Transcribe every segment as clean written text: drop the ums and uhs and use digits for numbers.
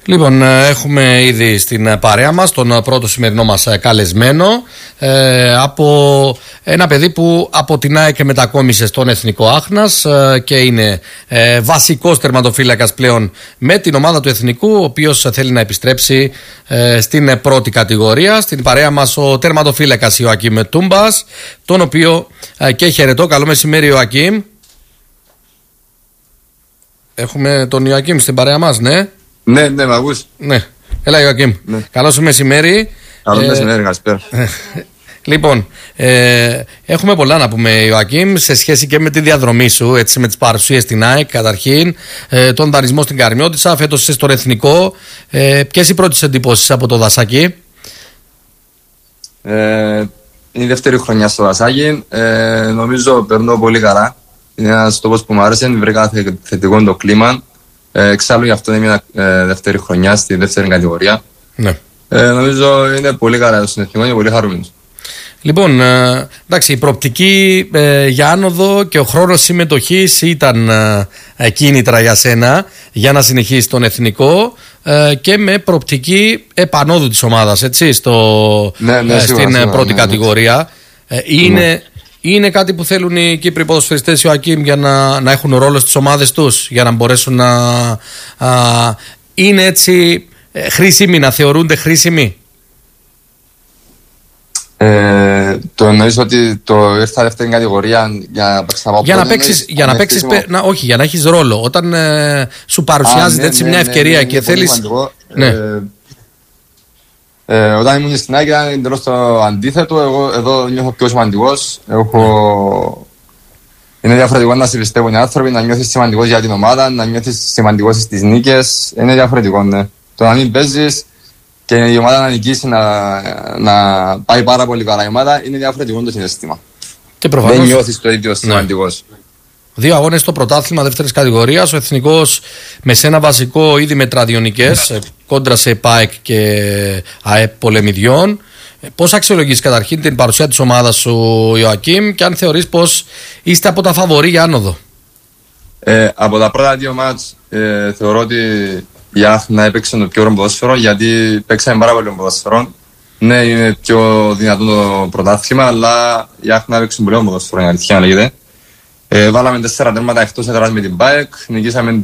Λοιπόν, έχουμε ήδη στην παρέα μας τον πρώτο σημερινό μας καλεσμένο από ένα παιδί που από την ΑΕΚ μετακόμισε στον Εθνικό Άχνας και είναι βασικός τερματοφύλακας πλέον με την ομάδα του Εθνικού, ο οποίος θέλει να επιστρέψει στην πρώτη κατηγορία. Στην παρέα μας ο τερματοφύλακας Ιωακίμ Τούμπας, τον οποίο και χαιρετώ. Καλό μεσημέρι, Ιωακίμ. Έχουμε τον Ιωακίμ στην παρέα μας, ναι. Ναι, μ' ακούς. Ναι. Έλα, Ιωακίμ. Ναι. Καλό σου μεσημέρι. Καλό μεσημέρι, καλησπέρα. Λοιπόν, έχουμε πολλά να πούμε, Ιωακίμ, σε σχέση και με τη διαδρομή σου, έτσι, με τις παρουσίες στην ΑΕΚ, καταρχήν, τον δανεισμό στην Καρμιώτισσα, φέτος είσαι στο Εθνικό. Ποιες οι πρώτες εντυπώσεις από το Δασάκι? Είναι η δεύτερη χρονιά στο Δασάκι. Νομίζω περνώ πολύ καλά. Είναι ένας τόπος που μου άρεσε, βρήκα θετικό το κλίμα. Εξάλλου γι' αυτό είναι μια δεύτερη χρονιά στη δεύτερη κατηγορία. Ναι. Νομίζω είναι πολύ καλά στο Εθνικό, είναι πολύ χαρούμενος. Λοιπόν, εντάξει, η προοπτική για άνοδο και ο χρόνος συμμετοχής ήταν κίνητρα για σένα για να συνεχίσεις τον Εθνικό και με προοπτική επανόδου της ομάδας, έτσι, στην πρώτη κατηγορία. Είναι κάτι που θέλουν οι Κύπροι ποδοσφαιριστές, Ιωακίμ, για να έχουν ρόλο στις ομάδες τους, για να μπορέσουν να είναι έτσι χρήσιμοι, να θεωρούνται χρήσιμοι? Το εννοείς ότι το ήρθα δεύτερη κατηγορία για να παίξεις όχι, για να έχεις ρόλο όταν σου παρουσιάζεται έτσι μια ευκαιρία και θέλεις. Όταν ήμουν στην ΑΕΚ ήταν εντελώς το αντίθετο. Εγώ εδώ νιώθω πιο σημαντικός. Είναι διαφορετικό να σε πιστεύουν οι άνθρωποι, να νιώθεις σημαντικός για την ομάδα, να νιώθεις σημαντικός στις νίκες. Είναι διαφορετικό, ναι. Το να μην παίζεις και η ομάδα να νικήσει, να πάει πάρα πολύ καλά η ομάδα, είναι διαφορετικό το συναίσθημα. Δεν νιώθεις το ίδιο σημαντικός. 2 αγώνες στο πρωτάθλημα δεύτερης κατηγορίας. Ο Εθνικός με σένα βασικό ήδη με τραδιονικές κόντρα σε ΠΑΕΚ και ΑΕΠ Πολεμιδιών. Πώς αξιολογείς καταρχήν την παρουσία της ομάδας σου, Ιωακίμ, και αν θεωρείς πως είστε από τα φαβορί για άνοδο? Από τα πρώτα 2 μάτς θεωρώ ότι η Άχνα έπαιξε το πιο ωραίο ποδόσφαιρο, γιατί παίξαμε πάρα πολύ ποδόσφαιρο. Ναι, είναι πιο δυνατό το πρωτάθλημα, αλλά η Άχνα έπαιξε πολύ ποδόσφαιρο, είναι αλήθεια να λέγεται. Βάλαμε 4 τέρματα εκτός έδρας με την ΠΑΕΚ, νικήσαμε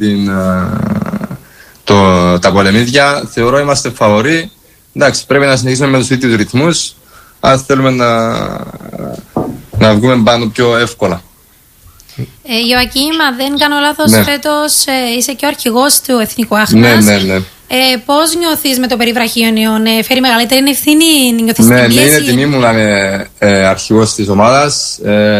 τα πολεμίδια. Θεωρώ είμαστε φαβορί. Εντάξει, πρέπει να συνεχίσουμε με τους ίδιους ρυθμούς, αν θέλουμε να βγούμε πάνω πιο εύκολα. Ιωακίμ, αν δεν κάνω λάθος, φέτος είσαι και ο αρχηγός του Εθνικού Άχνας. Ναι. Πώς νιώθεις με το περιβραχίωνιο? Φέρει μεγαλύτερη ευθύνη, νιώθεις την πίεση? Ναι, είναι τιμή μου να είμαι αρχηγός της ομάδας.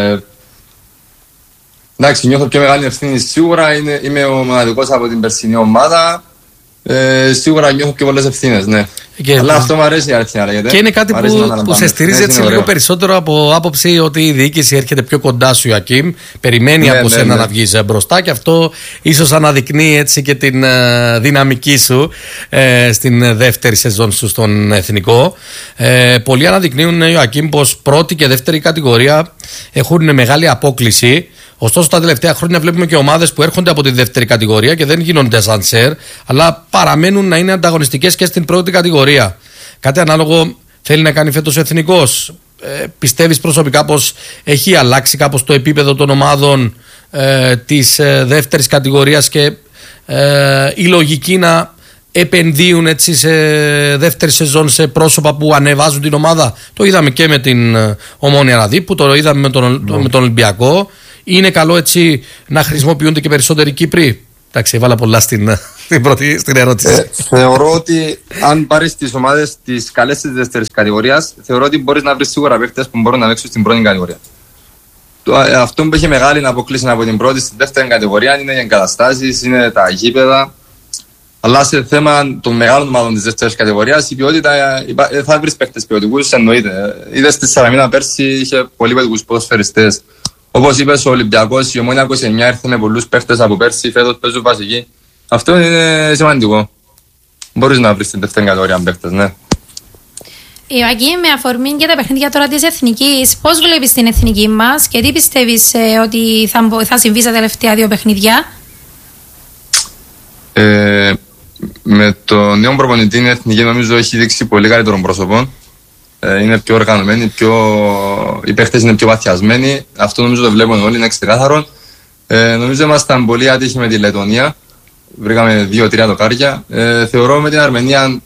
Εντάξει, νιώθω πιο μεγάλη ευθύνη σίγουρα. Είμαι ο μοναδικός από την περσινή ομάδα. Σίγουρα νιώθω πιο πολλές ευθύνες, ναι. Αλλά αυτό μου αρέσει, αλήθεια. Και είναι κάτι που σε στηρίζει έτσι λίγο περισσότερο από άποψη ότι η διοίκηση έρχεται πιο κοντά σου, Ιωακίμ. Περιμένει από σένα να βγεις μπροστά, και αυτό ίσως αναδεικνύει έτσι και την δυναμική σου στην δεύτερη σεζόν σου στον Εθνικό. Πολλοί αναδεικνύουν, Ιωακίμ, πως πρώτη και δεύτερη κατηγορία έχουν μεγάλη απόκλιση. Ωστόσο, τα τελευταία χρόνια βλέπουμε και ομάδες που έρχονται από τη δεύτερη κατηγορία και δεν γίνονται σανσέρ, αλλά παραμένουν να είναι ανταγωνιστικές και στην πρώτη κατηγορία. Κάτι ανάλογο θέλει να κάνει φέτος ο Εθνικός? Πιστεύεις προσωπικά πως έχει αλλάξει κάπως το επίπεδο των ομάδων της δεύτερης κατηγορίας και η λογική να επενδύουν έτσι σε δεύτερη σεζόν σε πρόσωπα που ανεβάζουν την ομάδα? Το είδαμε και με την Ομόνοια Ραδίππου, το είδαμε με τον Ολυμπιακό. Είναι καλό έτσι να χρησιμοποιούνται και περισσότεροι Κύπροι? Εντάξει, έβαλα πολλά στην ερώτηση. Θεωρώ ότι αν πάρεις τις ομάδες τις καλές της δεύτερης κατηγορίας, θεωρώ ότι μπορείς να βρεις σίγουρα παίκτες που μπορούν να παίξουν στην πρώτη κατηγορία. Αυτό που έχει μεγάλη αποκλίση από την πρώτη στην δεύτερη κατηγορία είναι οι εγκαταστάσεις, είναι τα γήπεδα. Αλλά σε θέμα των μεγάλων ομάδων της δεύτερης κατηγορίας, η ποιότητα θα βρεις παίκτες ποιοτικούς, εννοείται. Είδες στη Σαλαμίνα πέρσι είχε πολύ ποιοτικούς ποδοσφαιριστές. Όπως είπες, ο Ολυμπιακός, η Ομόνοια 29 ήρθε με πολλούς παίχτες από πέρσι, φέτος παίζουν βασικοί. Αυτό είναι σημαντικό. Μπορείς να βρεις την δεύτερη κατηγορία παίχτες, ναι. Ιωακίμ, με αφορμή και τα παιχνίδια τώρα της Εθνικής, πώς βλέπεις την Εθνική μας και τι πιστεύεις ότι θα συμβεί στα τελευταία 2 παιχνίδια? Με το νέο προπονητή η Εθνική νομίζω έχει δείξει πολύ καλύτερων πρόσωπων. Είναι πιο οργανωμένοι, οι παίχτες είναι πιο βαθιασμένοι. Αυτό νομίζω το βλέπουν όλοι, είναι ξεκάθαρο. Νομίζω ήμασταν πολύ άτυχοι με τη Λετωνία. Βρήκαμε 2-3 δοκάρια. Θεωρώ με την Αρμενία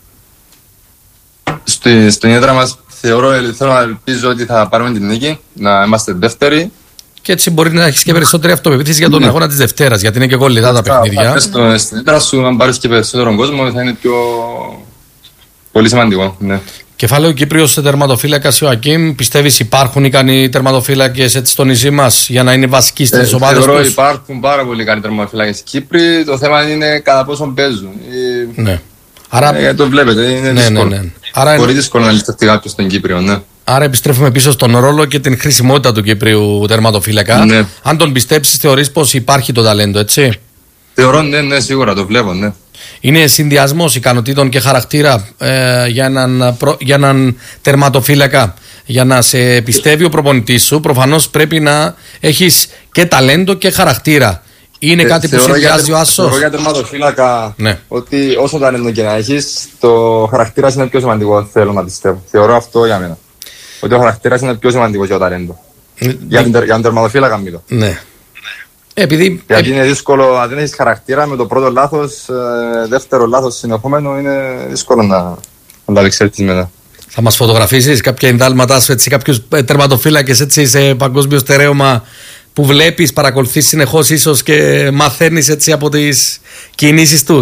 στην έδρα μας, θέλω να ελπίζω ότι θα πάρουμε την νίκη, να είμαστε δεύτεροι. Και έτσι μπορεί να έχεις και περισσότερη αυτοπεποίθηση για τον αγώνα της Δευτέρας, γιατί είναι και κολλητά τα παιχνίδια. Στην έδρα σου, αν πάρεις και περισσότερον κόσμο, θα είναι πολύ σημαντικό. Ναι. Κεφάλαιο Κύπριος τερματοφύλακας Ιωακίμ, πιστεύεις υπάρχουν ικανοί τερματοφύλακες έτσι στο νησί μας για να είναι βασικοί στις ομάδες τους? Θεωρώ υπάρχουν πάρα πολύ ικανοί τερματοφύλακες Κύπροι, το θέμα είναι κατά πόσο παίζουν. Ναι. Άρα... το βλέπετε, είναι δύσκολο. Άρα... Πολύ δύσκολο να ληστευτεί κάποιος στον Κύπριο, ναι. Άρα επιστρέφουμε πίσω στον ρόλο και την χρησιμότητα του Κύπριου τερματοφύλακα. Ναι. Αν τον πιστέψεις, θεωρείς πως υπάρχει το ταλέντο, έτσι? Θεωρώ, ναι, σίγουρα το βλέπω, ναι. Είναι συνδυασμός ικανοτήτων και χαρακτήρα για έναν τερματοφύλακα. Για να σε πιστεύει ο προπονητής σου, προφανώς πρέπει να έχεις και ταλέντο και χαρακτήρα. Είναι κάτι που συνδυάζει ο άσος? Θεωρώ για τερματοφύλακα ότι όσο ταλέντο και να έχεις, το χαρακτήρας είναι πιο σημαντικό, θέλω να πιστεύω. Θεωρώ αυτό για μένα. Ότι ο χαρακτήρας είναι πιο σημαντικό και το ταλέντο. Για τον τερματοφύλακα μιλώ. Ναι. Γιατί είναι δύσκολο, αν δεν έχεις χαρακτήρα, με το πρώτο λάθος, δεύτερο λάθος συνεχόμενο, είναι δύσκολο να τα εξέλθεις μετά. Θα μας φωτογραφίσεις κάποια ενδάλματά σου, κάποιους τερματοφύλακες σε παγκόσμιο στερέωμα που βλέπεις, παρακολουθείς συνεχώς ίσως και μαθαίνεις έτσι από τις κινήσεις του?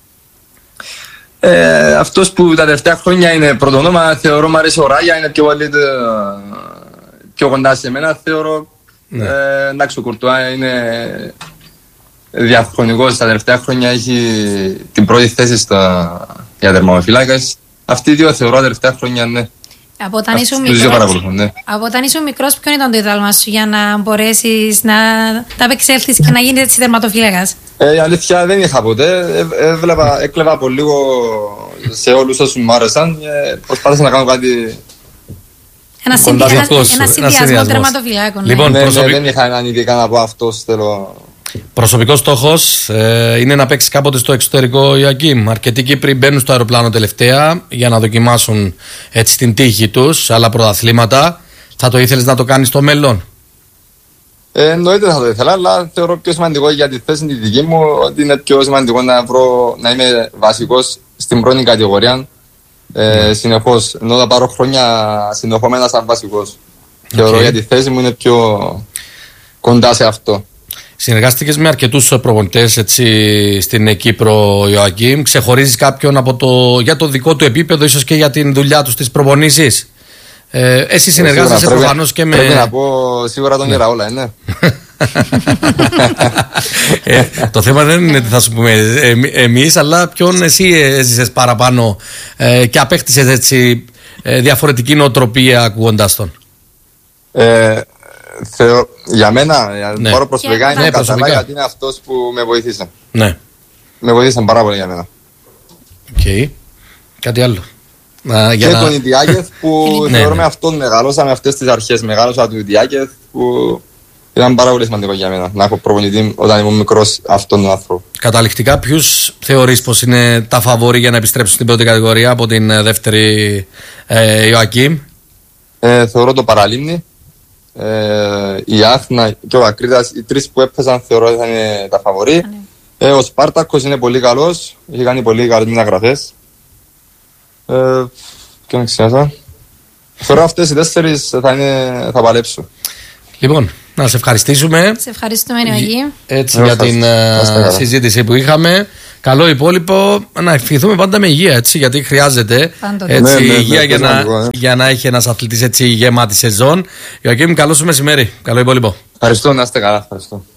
Αυτός που τα τελευταία χρόνια είναι πρωτονόμα, θεωρώ μου αρέσει ο Ράγια, είναι πιο κοντά σε μένα, θεωρώ. Ναι. Εντάξει, ο Κουρτουά είναι διαχρονικός, τα τελευταία χρόνια έχει την πρώτη θέση για τερματοφύλακες. Αυτοί οι δύο θεωρώ τα τελευταία χρόνια, ναι. Από όταν ήσουν μικρός, ποιο ήταν το ιδάλμα σου για να μπορέσεις να τα απεξέλθεις και να γίνεις έτσι τερματοφύλακας? Η αλήθεια δεν είχα ποτέ. Έκλεβα από λίγο σε όλους όσους μου άρεσαν και προσπάθησα να κάνω κάτι. Ένα συνδυασμό τερματοφυλάκων. Λοιπόν, δεν είχα έναν ειδικά να πω αυτό. Προσωπικός στόχος είναι να παίξει κάποτε στο εξωτερικό, Ιωακίμ. Αρκετοί Κύπροι μπαίνουν στο αεροπλάνο τελευταία για να δοκιμάσουν έτσι την τύχη τους, άλλα πρωταθλήματα. Θα το ήθελες να το κάνεις στο μέλλον? Εννοείται θα το ήθελα, αλλά θεωρώ πιο σημαντικό για τη θέση τη δική μου ότι είναι πιο σημαντικό να είμαι βασικός στην πρώτη κατηγορία. Συνεχώς, ενώ θα πάρω χρόνια συνεχόμενα σαν βασικός. Θεωρώ για τη θέση μου είναι πιο κοντά σε αυτό. Συνεργάστηκες με αρκετούς προπονητές στην Κύπρο, Ιωακίμ. Ξεχωρίζεις κάποιον για το δικό του επίπεδο, ίσως και για την δουλειά του στις προπονήσεις? Εσύ συνεργάζεσαι προφανώς και με... Πρέπει να πω σίγουρα τον Γεραόλα, ναι. Το θέμα δεν είναι τι θα σου πούμε εμείς, αλλά ποιον εσύ έζησες παραπάνω και απέκτησες έτσι διαφορετική νοοτροπία ακούγοντας τον? Για μένα, πάρω προσωπικά, είναι Κατσαλά, γιατί είναι αυτός που με βοήθησε. Ναι. Με βοήθησε πάρα πολύ για μένα. Οκ. Κάτι άλλο? Και τον Ιντιάκεθ που θεωρώ με αυτόν μεγάλωσα, με αυτές τις αρχές μεγάλωσα του Ιντιάκεθ, που ήταν πάρα πολύ σημαντικό για μένα να έχω προπονητή όταν ήμουν μικρός αυτόν τον άνθρωπο. Καταληκτικά, ποιους θεωρείς πως είναι τα φαβόρι για να επιστρέψουν στην πρώτη κατηγορία από την δεύτερη, Ιωακίμ? Θεωρώ το Παραλίμνη, η Άθνα και ο Ακρίτας, οι τρεις που έπαιζαν θεωρώ ότι θα είναι τα φαβορί. Ο Σπάρτακος είναι πολύ καλός, έχει κάνει πολύ καλές μεταγραφές. Και να ξέχασα. Θεωρώ αυτές οι τέσσερις θα παλέψω. Λοιπόν, να σε ευχαριστήσουμε. Σε ευχαριστούμε, Ιωακίμ. Έτσι για την συζήτηση που είχαμε. Καλό υπόλοιπο. Να ευχηθούμε πάντα με υγεία, έτσι, γιατί χρειάζεται υγεία για να έχει ένας αθλητής έτσι γεμάτη σεζόν. Ιωακίμ, καλό σου μεσημέρι. Καλό υπόλοιπο. Ευχαριστώ, να είστε καλά. Ευχαριστώ.